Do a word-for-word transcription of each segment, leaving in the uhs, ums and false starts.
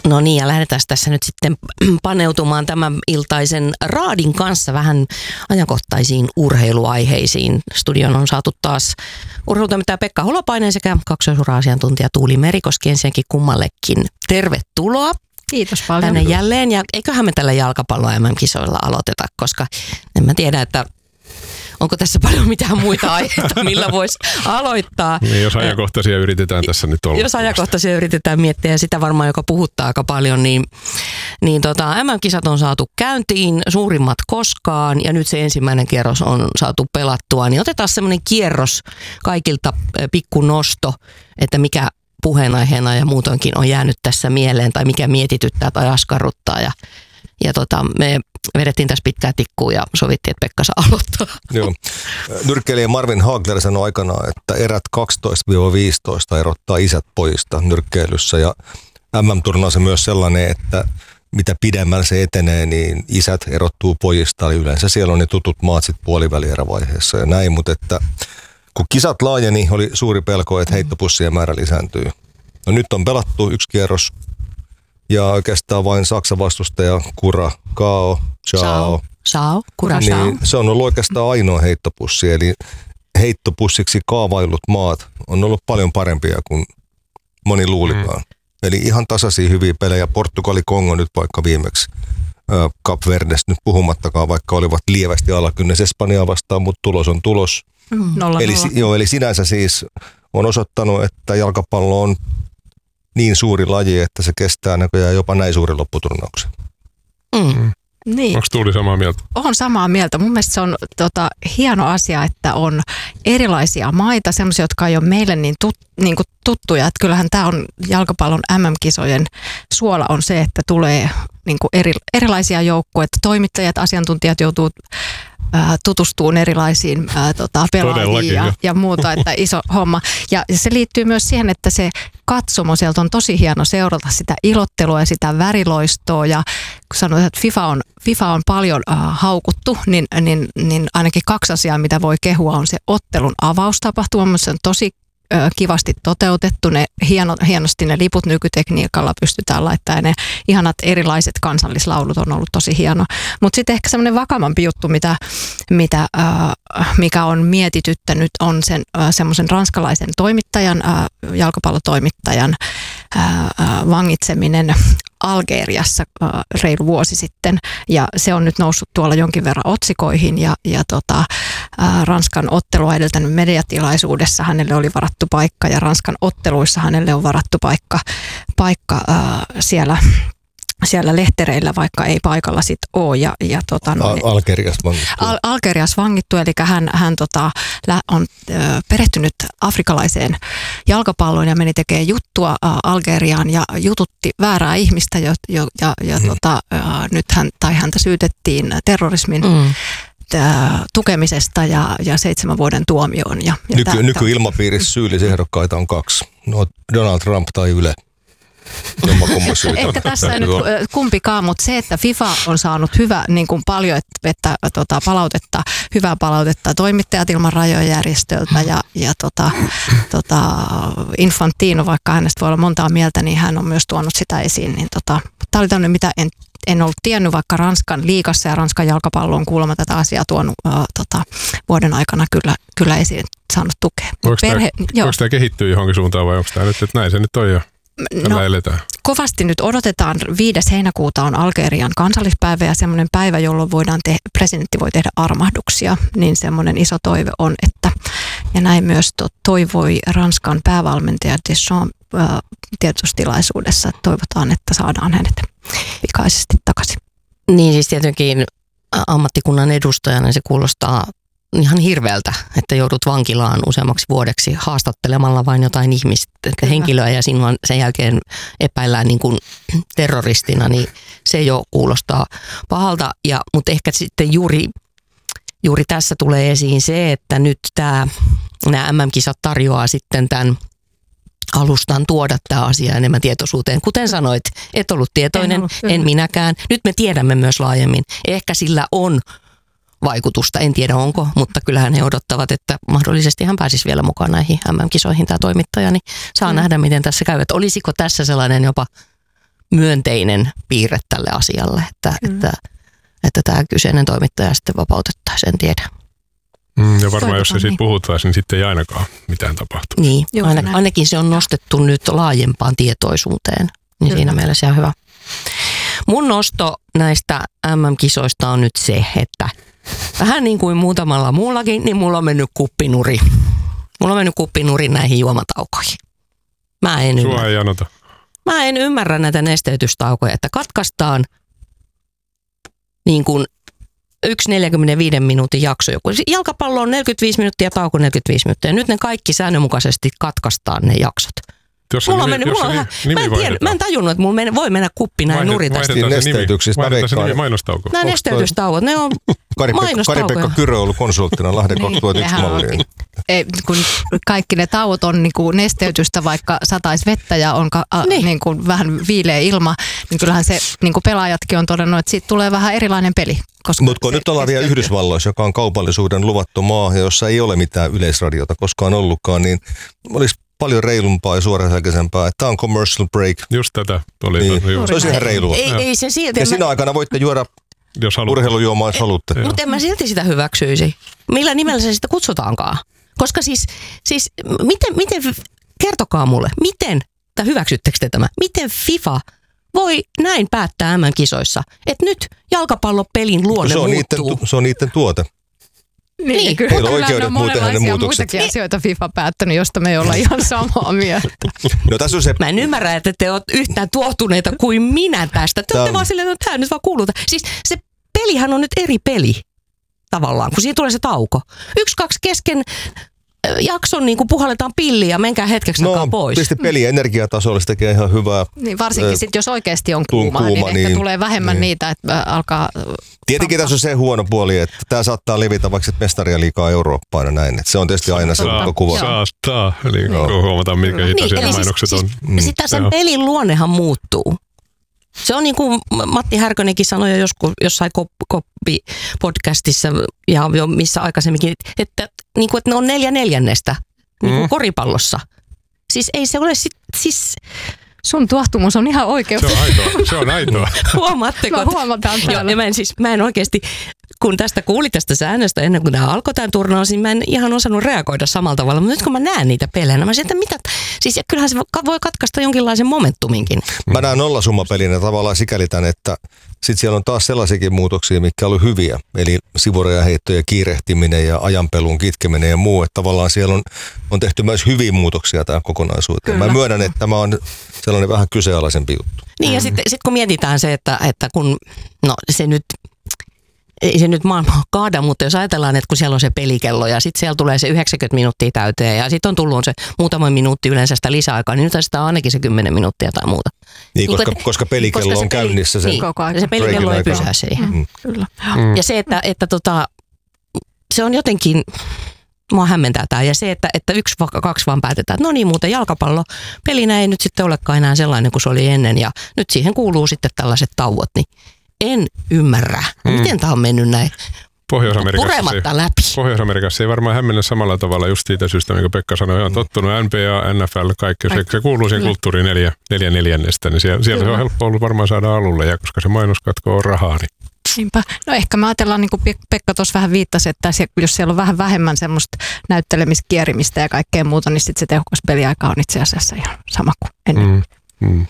No niin, ja lähdetään tässä nyt sitten paneutumaan tämän iltaisen raadin kanssa vähän ajankohtaisiin urheiluaiheisiin. Studion on saatu taas urheilutoimittaja Pekka Holopainen sekä kaksoisura-asiantuntija Tuuli Merikoski. Ensinnäkin kummallekin tervetuloa. Kiitos paljon. Tänne jälleen, ja eiköhän me tällä jalkapallon M M-kisoilla aloiteta, koska en mä tiedä, että onko tässä paljon mitään muita aiheita, millä voisi aloittaa. Niin, jos ajankohtaisia yritetään tässä nyt olla. Jos ajankohtaisia yritetään miettiä, ja sitä varmaan joka puhuttaa aika paljon, niin, niin tota, M M-kisat on saatu käyntiin, suurimmat koskaan, ja nyt se ensimmäinen kierros on saatu pelattua. Niin otetaan semmoinen kierros kaikilta, pikku nosto, että mikä puheenaiheena ja muutoinkin on jäänyt tässä mieleen, tai mikä mietityttää tai askarruttaa, ja Ja tota, me vedettiin tässä pitkää tikkua ja sovittiin, että Pekka saa aloittaa. Joo. Nyrkkeilijä Marvin Hagler sanoi aikanaan, että erät kaksitoista viisitoista erottaa isät pojista nyrkkeilyssä. Ja M M-turnaus on myös sellainen, että mitä pidemmällä se etenee, niin isät erottuu pojista. Eli yleensä siellä on ne tutut maat sit puolivälierävaiheessa ja näin. Mutta että kun kisat laajeni, oli suuri pelko, että heittopussien määrä lisääntyy. No nyt on pelattu yksi kierros. Ja oikeastaan vain Saksan vastustaja Kura, Kao, Chao. Chao, Kura, niin Chao. Se on ollut oikeastaan ainoa heittopussi, eli heittopussiksi kaavaillut maat on ollut paljon parempia kuin moni luulikaan. Mm. Eli ihan tasaisia hyviä pelejä. Portugali, Kongo nyt vaikka viimeksi. Cap Verdes nyt puhumattakaan, vaikka olivat lievästi alakynnessä Espanjaa vastaan, mutta tulos on tulos. Mm. Nolla, eli, nolla. Joo, eli sinänsä siis on osoittanut, että jalkapallo on niin suuri laji, että se kestää näköjään jopa näin suurin lopputurnauksen. Mm. Niin. Onko Tuuli samaa mieltä? Olen samaa mieltä. Mun mielestä se on tota, hieno asia, että on erilaisia maita, sellaisia, jotka ei ole meille niin, tut, niin kuin tuttuja. Että kyllähän tämä on jalkapallon M M-kisojen suola on se, että tulee niin kuin eri, erilaisia joukkueita. Toimittajat, asiantuntijat joutuu tutustuu erilaisiin ää, tota, pelaajiin ja, ja muuta, että iso homma. Ja se liittyy myös siihen, että se katsomo sieltä on tosi hieno seurata sitä ilottelua ja sitä väriloistoa. Ja kun sanoit, että FIFA on, FIFA on paljon äh, haukuttu, niin, niin, niin ainakin kaksi asiaa, mitä voi kehua, on se ottelun avaustapahtuma. Se on tosi kivasti toteutettu, ne hieno, hienosti ne liput nykytekniikalla pystytään laittamaan, ne ihanat erilaiset kansallislaulut on ollut tosi hieno. Mutta sitten ehkä semmoinen vakavampi juttu, mitä, mitä, äh, mikä on mietityttänyt, on sen äh, semmoisen ranskalaisen toimittajan, äh, jalkapallotoimittajan äh, äh, vangitseminen Algeriassa äh, reilu vuosi sitten, ja se on nyt noussut tuolla jonkin verran otsikoihin, ja, ja tota, äh, Ranskan ottelua edeltänyt mediatilaisuudessa hänelle oli varattu paikka, ja Ranskan otteluissa hänelle on varattu paikka, paikka äh, siellä, siellä lehtereillä, vaikka ei paikalla sit ole. Ja, ja, tota, no, Al- Algeriassa vangittu. Al- Algeriassa vangittu, eli hän, hän tota, on ö, perehtynyt afrikalaiseen jalkapalloon ja meni tekemään juttua ä, Algeriaan ja jututti väärää ihmistä, jo, jo, ja, ja mm. tota, ä, nyt hän, tai häntä syytettiin terrorismin mm. tukemisesta ja, ja seitsemän vuoden tuomioon. Ja, ja Nyky, nykyilmapiirissä syyllisiä ehdokkaita on kaksi. No, Donald Trump tai Yle. Ehkä tässä ei nyt kumpikaan, mutta se, että FIFA on saanut hyvä, niin kuin paljon että, että, tota, palautetta, hyvää palautetta toimittajat ilman rajoja järjestöltä ja, ja tota, tota, Infantino, vaikka hänestä voi olla montaa mieltä, niin hän on myös tuonut sitä esiin. Niin, tota, tämä oli tämmöinen, mitä en, en ollut tiennyt, vaikka Ranskan liigassa ja Ranskan jalkapallo on kuulemma tätä asiaa tuonut äh, tota, vuoden aikana kyllä, kyllä esiin saanut tukea. Voiko Perhe, tämä, tämä kehittyä johonkin suuntaan vai onko tämä nyt, että näin se nyt on jo? No, kovasti nyt odotetaan. viides heinäkuuta on Algerian kansallispäivä ja semmoinen päivä, jolloin voidaan te- presidentti voi tehdä armahduksia. Niin semmoinen iso toive on, että ja näin myös to- toivoi Ranskan päävalmentaja Deschamps äh, tiedotustilaisuudessa, että toivotaan, että saadaan hänet pikaisesti takaisin. Niin siis tietenkin ammattikunnan edustajana se kuulostaa ihan hirveältä, että joudut vankilaan useammaksi vuodeksi haastattelemalla vain jotain ihmistä, henkilöä ja sinua sen jälkeen epäillään niin kuin terroristina, niin se jo kuulostaa pahalta. Ja, mutta ehkä sitten juuri, juuri tässä tulee esiin se, että nyt tämä, nämä M M-kisat tarjoaa sitten tämän alustan tuoda tämä asia enemmän tietoisuuteen. Kuten sanoit, et ollut tietoinen, en, ollut, en minäkään. Nyt me tiedämme myös laajemmin. Ehkä sillä on vaikutusta, en tiedä onko, mutta kyllähän he odottavat, että mahdollisesti hän pääsisi vielä mukaan näihin M M-kisoihin tämä toimittaja, niin saa mm. nähdä, miten tässä käy. Että olisiko tässä sellainen jopa myönteinen piirre tälle asialle, että, että, että tämä kyseinen toimittaja sitten vapautettaisiin, en tiedä. Mm, ja varmaan jos se siitä niin. puhuttaisiin, niin sitten ei ainakaan mitään tapahtu. Niin, Joo, aina, näin. ainakin se on nostettu nyt laajempaan tietoisuuteen, niin Kyllä. siinä mielessä ihan hyvä. Mun nosto näistä äm äm-kisoista on nyt se, että vähän niin kuin muutamalla muullakin, niin mulla on mennyt kuppinuri. Mulla on mennyt kuppinuri näihin juomataukoihin. Mä en Sua ymmärrä. ei janota. Mä en ymmärrä näitä nesteytystaukoja, että katkaistaan niin kuin yksi neljäkymmentäviisi minuutin jakso. Joku. Jalkapallo on neljäkymmentäviisi minuuttia ja tauko neljäkymmentäviisi minuuttia. Ja nyt ne kaikki säännönmukaisesti katkaistaan ne jaksot. Jos se Mulla on nimi, mennyt, jos mulla se on, nimi mä, en tiedä, vaihdetaan. mä en tajunnut, että mulla men, voi mennä kuppi näin Vaihde- nuri tästä. vaihdetaan se nimi. Nesteytyksistä Vaihdetaan se nimi veikkaan. mainostauko. Nämä nesteytystauot, ne on Kari-Pekka, mainostaukoja. Kari-Pekka Kyrö on ollut konsulttina Lahden Niin, kaksituhattayksi nehän on- malliin. Ei, kun kaikki ne tauot on niin kuin nesteytystä, vaikka sataisi vettä ja on ka, a, Niin. niin kuin vähän viileä ilma, niin kyllähän se niin kuin pelaajatkin on todennut, että siitä tulee vähän erilainen peli. Mutta kun se nyt ollaan vielä nesteytyy. Yhdysvalloissa, joka on kaupallisuuden luvattu maa, ja jossa ei ole mitään yleisradiota koskaan ollutkaan, niin olisi paljon reilumpaa ja suoraselkäisempää, että tämä on commercial break. Just tätä oli. Niin. Niin. Se olisi ihan reilua. Ei, ei se silti. Ja mä- siinä aikana voitte juoda Jos haluat. urheilujuomaa, jos haluatte. Joo. Mutta en mä silti sitä hyväksyisi. Millä nimellä se sitä kutsutaankaan? Koska siis, siis miten, miten, kertokaa mulle, miten, tai hyväksyttekö te tämä, miten FIFA voi näin päättää äm äm-kisoissa, että nyt jalkapallopelin luonne Se on, niiden, muuttuu. tu- se on niiden tuote. Niin, Niin. kyllä, Heillä on kyllä oikeudet on muuten tehdä ne monenlaisia muutokset. muitakin asioita FIFA päättänyt, josta me ei olla ihan samaa mieltä. No tässä on se, Mä en ymmärrä, että te olette yhtään tuohtuneita kuin minä tästä. Te Tää olette on- vaan silleen, että tämä nyt vaan kuuluu. Siis se pelihän on nyt eri peli tavallaan, kun siinä tulee se tauko. Yksi, kaksi kesken äh, jakson niin kuin puhalletaan pilliä ja menkää hetkeksi no takaa pois. pisti peli energiatasolla, se tekee ihan hyvää. Niin varsinkin Ö, sitten, jos oikeasti on tuun kuuma, kuuma, niin ehkä niin- tulee vähemmän niin. niitä, että äh, alkaa... Tietenkin tässä on se huono puoli, että tämä saattaa levitä vaikka mestaria liikaa Eurooppaan ja näin. Että se on tietysti aina se Saa- kuva. Saastaa, niin Joo. kun huomataan, minkä hitaisia eli niin, siis- mainokset on. siis- Mm. Sitä sen Joo. pelin luonnehan muuttuu. Se on niin kuin Matti Härkönenkin sanoi jo joskus jossain Koppi-podcastissa ja jo missä aikaisemminkin, että, niin kuin, että ne on neljä neljännestä niin kuin Mm. koripallossa. Siis ei se ole sit, siis Sun tuohtumus on ihan Se oikeutettu. on aitoa. Se on aitoa. huomaatteko? No, huomataan Joo, täällä. ja mä en siis, mä en oikeasti, kun tästä kuuli tästä säännöstä ennen kuin tämä alkoi tämän turnaus, niin mä en ihan osannut reagoida samalla tavalla. Mutta nyt kun mä näen niitä pelejä, niin mä sanoin, että mitä, siis ja kyllähän se voi katkaista jonkinlaisen momentuminkin. Mä näen nollasummapelinä tavallaan sikäli tän, että sitten siellä on taas sellaisiakin muutoksia, mitkä on ollut hyviä. Eli sivurajaheittoja, kiirehtiminen ja ajanpelun kitkeminen ja muu. Että tavallaan siellä on, on tehty myös hyviä muutoksia tähän kokonaisuuteen. Kyllä. Mä myönnän, että tämä on sellainen vähän kyseenalaisempi juttu. Niin ja sitten sit kun mietitään se, että, että kun, no se nyt, ei se nyt maailmaa kaada, mutta jos ajatellaan, että kun siellä on se pelikello ja sitten siellä tulee se yhdeksänkymmentä minuuttia täyteen ja sitten on tullut se muutama minuutti yleensä sitä lisäaikaa, niin nyt sitä on ainakin se kymmenen minuuttia tai muuta. Niin, Niin, koska, kun- koska pelikello koska se on peli- käynnissä sen. Niin, koko ajan. se pelikello ei Breakin pysy siihen. Mm, kyllä. Mm. Ja se, että, että tota, se on jotenkin, mua hämmentää tämä. Ja se, että, että yksi, va- kaksi vaan päätetään, että no niin muuten jalkapallo, pelinä ei nyt sitten olekaan enää sellainen kuin se oli ennen. Ja nyt siihen kuuluu sitten tällaiset tauot, niin en ymmärrä, Mm. miten tämä on mennyt näin Pohjois-Amerikassa se, purematta läpi. Pohjois-Amerikassa ei varmaan hämmennä samalla tavalla just siitä syystä, minkä Pekka sanoi. On tottunut N B A, N F L, kaikki. Se, se kuuluu siihen kulttuuriin neljä, neljä neljännestä, niin siellä, siellä se on helppo ollut varmaan saada alulle. Ja koska se mainoskatko on rahaa, niin Niinpä. No ehkä mä ajatellaan, niin kuin Pekka tuossa vähän viittasi, että se, jos siellä on vähän vähemmän semmoista näyttelemis-kierimistä ja kaikkea muuta, niin sitten se tehokas peliaika on itse asiassa ihan sama kuin ennen. Mm, mm.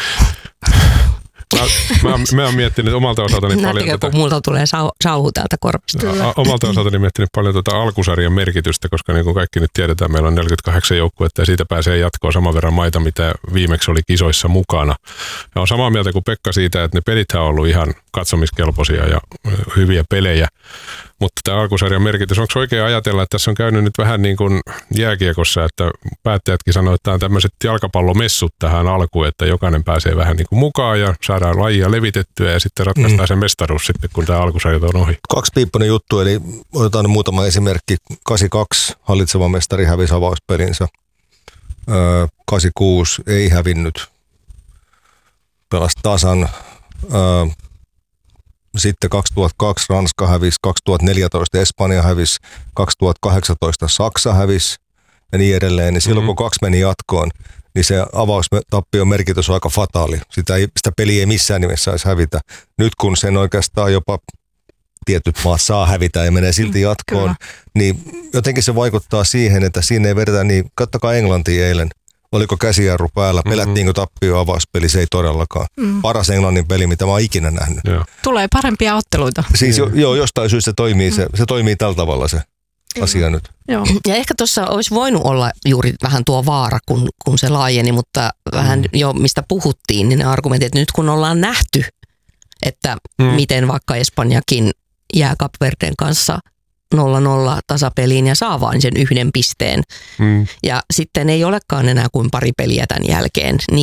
Mä, mä, oon- mä oon miettinyt omalta osaltani paljon Näettekö, tätä. kun multa tulee sau, sauhu täältä korvasta. A- omalta osaltani miettinyt paljon tuota alkusarjan merkitystä, koska niin kuin kaikki nyt tiedetään, meillä on neljäkymmentäkahdeksan joukkuetta ja siitä pääsee jatkoon saman verran maita, mitä viimeksi oli kisoissa mukana. Ja on samaa mieltä kuin Pekka siitä, että ne pelithän on ollut ihan katsomiskelpoisia ja ö, hyviä pelejä. Mutta tämä alkusarjan merkitys, onko oikein ajatella, että tässä on käynyt nyt vähän niin kuin jääkiekossa, että päättäjätkin sanoivat, että tämä on tämmöiset jalkapallomessut tähän alkuun, että jokainen pääsee vähän niin kuin mukaan ja saadaan lajia levitettyä ja sitten ratkaistaan mm. se mestaruus sitten, kun tämä alkusarja on ohi. Kaksipiippunen juttu, eli otetaan muutama esimerkki. kahdeksankymmentäkaksi hallitseva mestari hävisi avauspelinsä. Öö, kahdeksankymmentäkuusi ei hävinnyt. Pelasi tasan. Öö, sitten kaksituhattakaksi Ranska hävisi, kaksituhattaneljätoista Espanja hävisi, kaksituhattakahdeksantoista Saksa hävisi ja niin edelleen. Niin silloin Mm-hmm. kun kaksi meni jatkoon, niin se avaustappion merkitys on aika fataali. Sitä, ei, sitä peliä ei missään nimessä saisi hävitä. Nyt kun sen oikeastaan jopa tietyt maat saa hävitä ja menee silti jatkoon, Kyllä. niin jotenkin se vaikuttaa siihen, että siinä ei vedetä niin, kattokaa Englantia eilen. Oliko käsijarru päällä, pelättiinkö tappio avauspeli, se ei todellakaan. Mm. Paras Englannin peli, mitä mä oon ikinä nähnyt. Joo. Tulee parempia otteluita. Siis jo, joo, jostain syystä se toimii, mm. se, se toimii tällä tavalla se mm. asia nyt. Joo. Ja ehkä tuossa olisi voinut olla juuri vähän tuo vaara, kun, kun se laajeni, mutta vähän mm. jo mistä puhuttiin, niin ne argumentit, että nyt kun ollaan nähty, että mm. miten vaikka Espanjakin jää Kap Verden kanssa nolla nolla tasapeliin ja saa vain sen yhden pisteen. Mm. Ja sitten ei olekaan enää kuin pari peliä tämän jälkeen. Niin